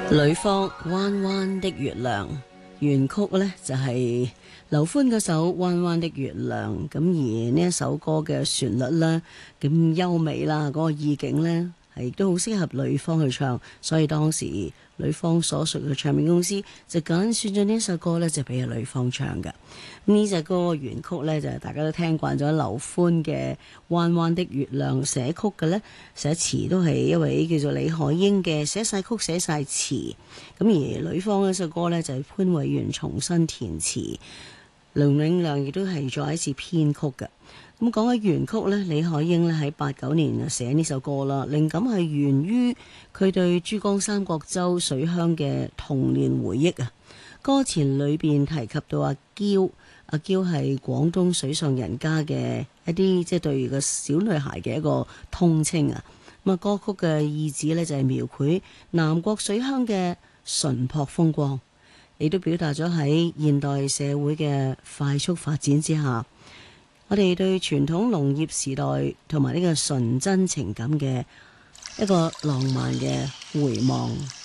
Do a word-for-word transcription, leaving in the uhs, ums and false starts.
呂方彎彎的月亮，原曲呢就係劉歡嗰首《彎彎的月亮》，咁而呢一首歌嘅旋律呢，咁優美啦，嗰、那個意境呢，係都好適合呂方去唱，所以當時呂方所屬嘅唱片公司就揀選咗呢首歌呢，就俾阿呂方唱嘅。呢隻歌原曲呢，就係大家都聽慣咗劉歡嘅《彎彎的月亮》，寫曲嘅呢，寫詞都係一位叫做李海英嘅，寫晒曲寫晒詞。咁而呂方呢首歌呢，就係潘偉源重新填詞，梁永亮亦都係再一次編曲嘅。咁講起原曲呢，李海英呢喺八九年寫呢首歌啦，靈感係源於佢對珠江三角洲水鄉嘅童年回憶啊。歌詞裏邊提及到阿嬌，阿嬌係廣東水上人家嘅一啲即係對個小女孩嘅一個通稱啊。咁啊，歌曲嘅意旨呢，就係描繪南國水鄉嘅淳樸風光，亦都表達咗喺現代社會嘅快速發展之下，我哋對傳統農業時代同埋呢個純真情感嘅一個浪漫嘅回望。